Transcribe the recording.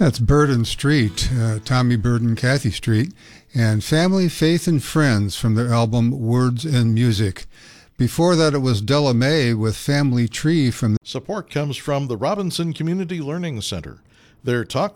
That's Burden Street, Tommy Burden, Kathy Street, and Family, Faith, and Friends from their album Words and Music. Before that, it was Della Mae with Family Tree from Support comes from the Robinson Community Learning Center. Their Talk